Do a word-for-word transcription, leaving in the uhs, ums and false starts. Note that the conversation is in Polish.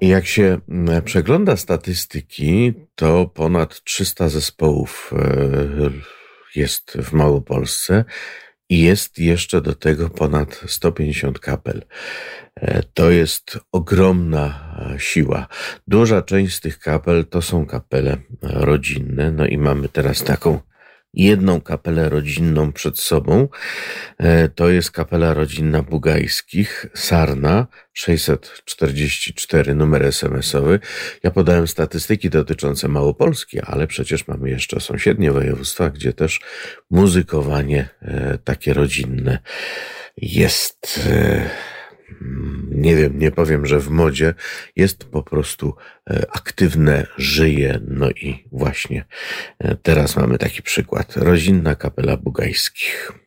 Jak się mm, przegląda statystyki, to ponad trzysta zespołów e, jest w Małopolsce i jest jeszcze do tego ponad sto pięćdziesiąt kapel. E, To jest ogromna e, siła. Duża część z tych kapel to są kapele e, rodzinne, no i mamy teraz taką jedną kapelę rodzinną przed sobą. E, To jest kapela rodzinna Bugajskich, Sarna, sześćset czterdzieści cztery numer es em esowy. Ja podałem statystyki dotyczące Małopolski, ale przecież mamy jeszcze sąsiednie województwa, gdzie też muzykowanie e, takie rodzinne jest. e, Nie wiem, nie powiem, że w modzie, jest po prostu e, aktywne, żyje. No i właśnie e, teraz mamy taki przykład. Rodzinna kapela Bugajskich.